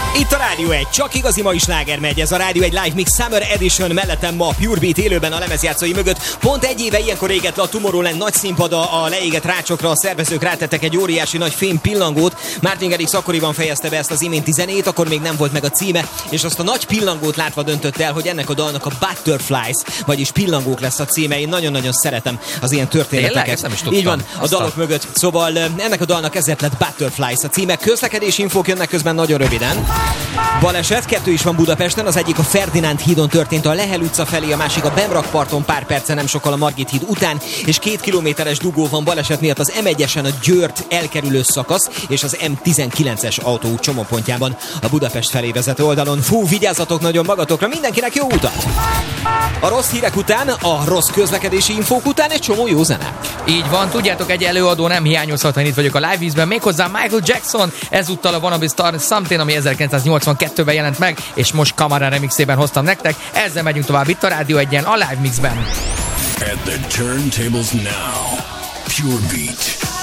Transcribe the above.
Itt a Rádió 1, csak igazi mai sláger megy, ez a Rádió 1 Live Mix Summer Edition, mellettem ma Pure Beat élőben a lemezjátszói mögött. Pont egy éve ilyenkor égett le a Tomorrowland nagy színpada, a leégett rácsokra a szervezők rátettek egy óriási nagy fém pillangót. Martin Garrix akkoriban fejezte be ezt az iménti zenét, akkor még nem volt meg a címe, és azt a nagy pillangót látva döntött el, hogy ennek a dalnak a Butterflies, vagyis pillangók lesz a címe. Én nagyon-nagyon szeretem az ilyen történeteket. Így van, a dalok mögött. Szóval ennek a dalnak ezért lett Butterflies a címe. Közlekedési infók jönnek közben nagyon röviden. Baleset, 2 is van Budapesten, az egyik a Ferdinánd hídon történt a Lehel utca felé, a másik a Bemrakparton pár perce nem sokkal a Margit híd után, és 2 kilométeres dugó van baleset miatt az M1-esen a Győrt elkerülő szakasz, és az M19-es autóút csomópontjában a Budapest felé vezető oldalon. Fú, vigyázzatok nagyon magatokra, mindenkinek jó utat! A rossz hírek után, a rossz közlekedési infók után egy csomó jó zene. Így van, tudjátok, egy előadó nem hiányozhat, ha itt vagyok a Live Vízben, méghozzá Michael Jackson, ezúttal a Wanna Be Star Something, ami 1982-ben jelent meg, és most Camara remixében hoztam nektek. Ezzel megyünk tovább itt a Rádió 1-en, a Live Mixben. At the turntables now, Pure Beat.